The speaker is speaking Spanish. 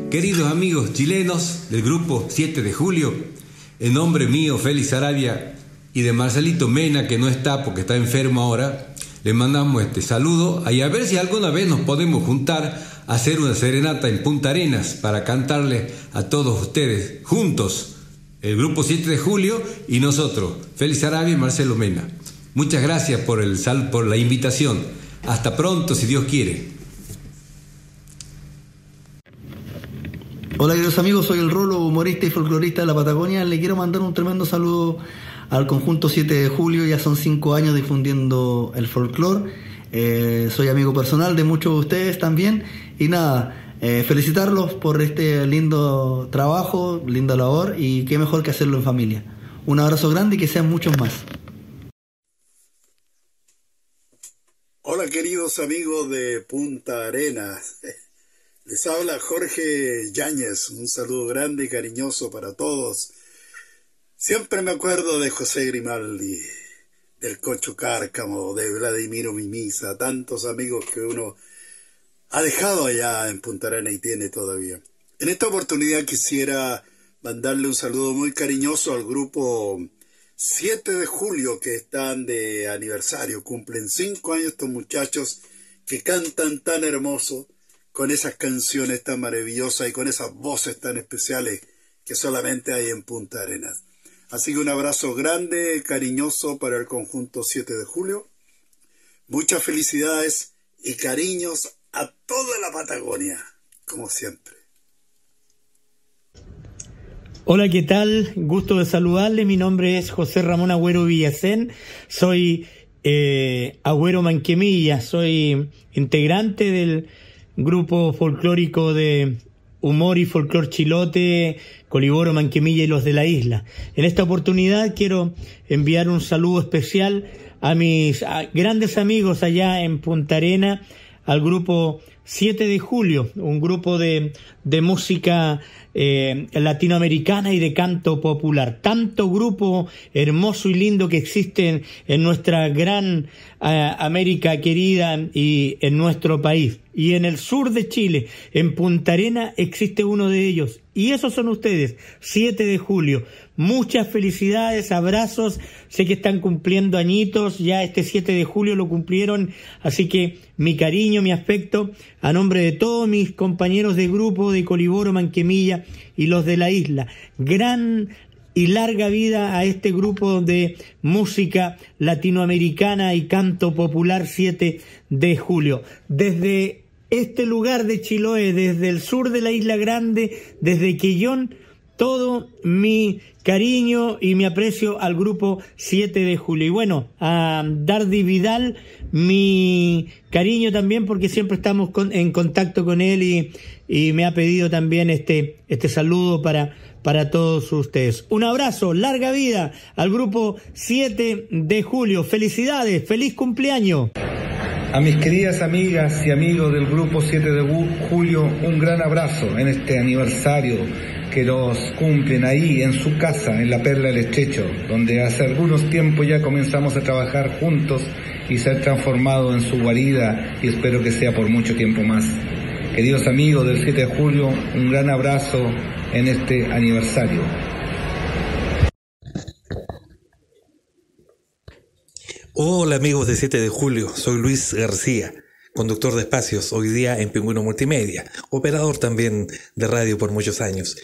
Queridos amigos chilenos del grupo 7 de Julio, en nombre mío, Félix Arabia, y de Marcelito Mena, que no está porque está enfermo ahora, les mandamos este saludo y a ver si alguna vez nos podemos juntar a hacer una serenata en Punta Arenas para cantarle a todos ustedes juntos, el grupo 7 de Julio y nosotros, Félix Arabia y Marcelo Mena. Muchas gracias por la invitación. Hasta pronto, si Dios quiere. Hola queridos amigos, soy el Rolo, humorista y folclorista de la Patagonia. Le quiero mandar un tremendo saludo al conjunto 7 de Julio. Ya son 5 años difundiendo el folclore. Soy amigo personal de muchos de ustedes también. Y nada, felicitarlos por este lindo trabajo, linda labor, y qué mejor que hacerlo en familia. Un abrazo grande y que sean muchos más. Hola queridos amigos de Punta Arenas. Les habla Jorge Yáñez, un saludo grande y cariñoso para todos. Siempre me acuerdo de José Grimaldi, del Cocho Cárcamo, de Vladimiro Mimisa, tantos amigos que uno ha dejado allá en Punta Arenas y tiene todavía. En esta oportunidad quisiera mandarle un saludo muy cariñoso al grupo 7 de Julio, que están de aniversario. Cumplen 5 años estos muchachos que cantan tan hermoso, con esas canciones tan maravillosas y con esas voces tan especiales que solamente hay en Punta Arenas. Así que un abrazo grande, cariñoso para el conjunto 7 de Julio. Muchas felicidades y cariños a toda la Patagonia, como siempre. Hola, ¿qué tal? Gusto de saludarle. Mi nombre es José Ramón Agüero Villacén. Soy Agüero Manquemilla. Soy integrante del grupo folclórico de humor y folclor chilote, Coliboro, Manquemilla y los de la isla. En esta oportunidad quiero enviar un saludo especial a mis grandes amigos allá en Punta Arenas, al grupo 7 de Julio, un grupo de música latinoamericana y de canto popular. Tanto grupo hermoso y lindo que existe en nuestra gran América querida y en nuestro país. Y en el sur de Chile, en Punta Arenas, existe uno de ellos. Y esos son ustedes, 7 de Julio. Muchas felicidades, abrazos. Sé que están cumpliendo añitos, ya este 7 de julio lo cumplieron. Así que mi cariño, mi afecto, a nombre de todos mis compañeros de grupo de Coliboro, Manquemilla y los de la isla. Gran y larga vida a este grupo de música latinoamericana y canto popular 7 de julio. Desde este lugar de Chiloé, desde el sur de la Isla Grande, desde Quellón, todo mi cariño y mi aprecio al grupo 7 de julio. Y bueno, a Dardi Vidal, mi cariño también, porque siempre estamos en contacto con él y me ha pedido también este saludo para todos ustedes. Un abrazo, larga vida al grupo 7 de julio. Felicidades, feliz cumpleaños. A mis queridas amigas y amigos del grupo 7 de julio, un gran abrazo en este aniversario que los cumplen ahí en su casa, en la Perla del Estrecho, donde hace algunos tiempos ya comenzamos a trabajar juntos y se ha transformado en su guarida y espero que sea por mucho tiempo más. Queridos amigos del 7 de julio, un gran abrazo en este aniversario. Hola amigos de 7 de julio, soy Luis García, conductor de espacios, hoy día en Pingüino Multimedia, operador también de radio por muchos años.